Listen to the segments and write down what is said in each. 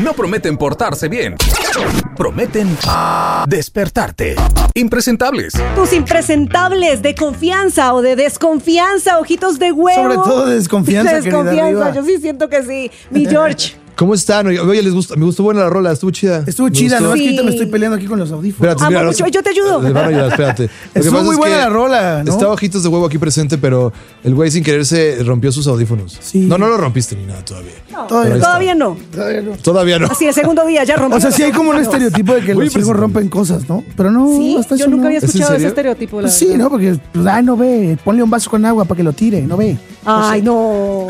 no prometen portarse bien. Prometen despertarte. Impresentables. Tus impresentables de confianza o de desconfianza, ojitos de huevo. Sobre todo de desconfianza, Desconfianza, yo sí siento que sí. Mi George. ¿Cómo están? Oye, me gustó buena la rola, estuvo chida. Estuvo chida, ¿no? Es que ahorita Sí. me estoy peleando aquí con los audífonos. Espérate, Mucho, yo te ayudo. Les van a ayudar, espérate. Lo que Estuvo pasa muy es buena que la rola, ¿no? Estaba Ojitos de Huevo aquí presente, pero el güey sin querer se rompió sus audífonos. Sí. No lo rompiste ni nada todavía. No, Todavía todavía no. Todavía no. Así, el segundo día ya rompió. O sea, sí hay como un estereotipo de que Muy los hijos impresionante. rompen cosas, ¿no? Pero no, Sí, hasta yo eso nunca no. había ¿Es en escuchado ese serio? estereotipo. La Pues sí, verdad. ¿no? Porque, pues, no ve. Ponle un vaso con agua para que lo tire, no ve. Ay, no.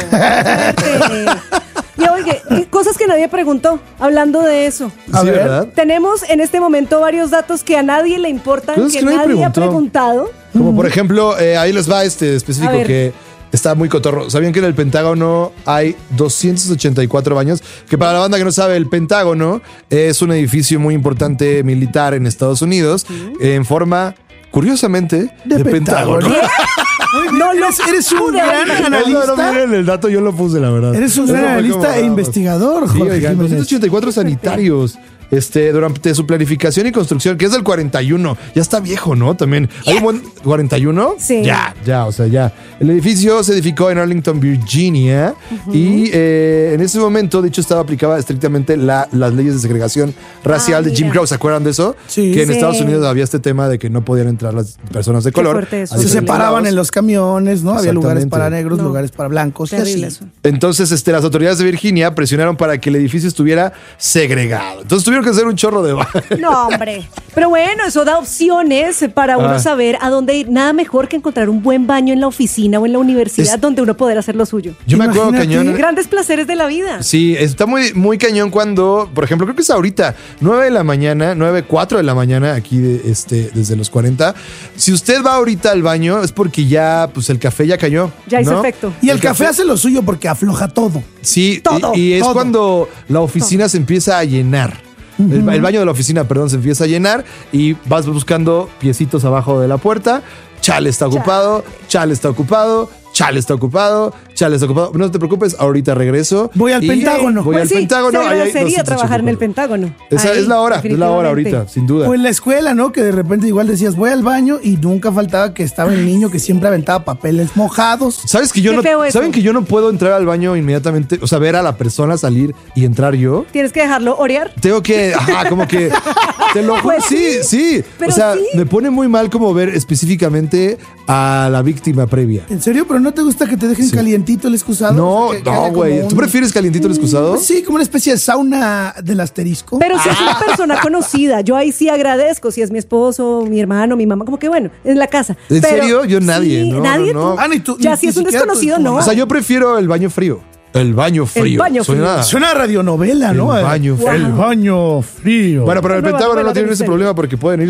Y oye, cosas que nadie preguntó, hablando de eso. A Sí, ver. ¿verdad? Tenemos en este momento varios datos que a nadie le importan, Cosas que que nadie nadie ha preguntó. preguntado. Como por ejemplo, ahí les va este específico A ver. que está muy cotorro. ¿Sabían que en el Pentágono hay 284 baños? Que para la banda que no sabe, el Pentágono es un edificio muy importante militar en Estados Unidos en forma, curiosamente, de Pentágono. No lo Eres un pude gran haber analista. No, miren el dato, yo lo puse, la verdad. Eres un Eso gran fue analista como, e vamos. investigador, Sí, Jorge oigan, Jiménez. 284 sanitarios. Durante su planificación y construcción, que es del 41. Ya está viejo, ¿no? También. ¿Hay un buen 41? Sí. Ya, o sea, ya. El edificio se edificó en Arlington, Virginia. Y en ese momento, de hecho, aplicaba estrictamente las leyes de segregación racial de Jim mira. Crow. ¿Se acuerdan de eso? Sí. Que en Sí. Estados Unidos había este tema de que no podían entrar las personas de Qué color. fuerte eso. a Se diferentes separaban lados. en los camiones, ¿no? Había lugares Exactamente. para negros, No. lugares para blancos. y Terrible así. eso. Entonces, las autoridades de Virginia presionaron para que el edificio estuviera segregado. Entonces tuvieron que hacer un chorro de No, hombre. Pero bueno, eso da opciones para uno saber a dónde ir. Nada mejor que encontrar un buen baño en la oficina o en la universidad Es- donde uno poder hacer lo suyo. Yo me acuerdo Imagínate. cañón. Grandes placeres de la vida. Sí, está muy cañón cuando, por ejemplo, creo que es ahorita, 9 de la mañana, 4 de la mañana, aquí desde los 40. Si usted va ahorita al baño, es porque ya, pues el café ya cayó. Ya hizo ¿no? efecto. Y el café hace lo suyo porque afloja todo. Sí, Todo, y es todo. cuando la oficina se empieza a llenar. El baño de la oficina, perdón, se empieza a llenar y vas buscando piecitos abajo de la puerta. Chale está ocupado, chale está ocupado, chale está ocupado, chale está ocupado. No te preocupes, ahorita regreso. Voy al Y Pentágono. Voy Pues al sí, Pentágono. se ahí hay agradecería trabajar en el 284. Pentágono. Esa Ahí, es la hora definitivamente. ahorita, sin duda. O en la escuela, ¿no? Que de repente igual decías, voy al baño y nunca faltaba que estaba el niño que siempre aventaba papeles mojados. ¿Sabes que yo Qué no, feo eso. ¿Saben que yo no puedo entrar al baño inmediatamente? O sea, ver a la persona salir y entrar yo. Tienes que dejarlo orear. Tengo que, como que, te lo juro, Pues sí, sí. pero O sea, sí. me pone muy mal como ver específicamente a la víctima previa. ¿En serio? ¿Pero no te gusta que te dejen calientito el excusado? No, O sea, que haya no, como güey. un- ¿Tú prefieres calientito el excusado? Sí, como una especie de sauna del asterisco. Pero si es una persona conocida, yo ahí sí agradezco. Si es mi esposo, mi hermano, mi mamá, como que bueno, en la casa. ¿En Pero serio? Yo nadie, sí, no, nadie. no, no. tú. Ah, ni tú- Ya ni- si ni es un siquiera desconocido, tu no. O sea, yo prefiero el baño frío. El baño frío. baño frío. Suena a radionovela, ¿no? El baño frío. El baño frío. Bueno, pero en el Nueva Pentágono novela no tienen de ese misterio. problema porque pueden ir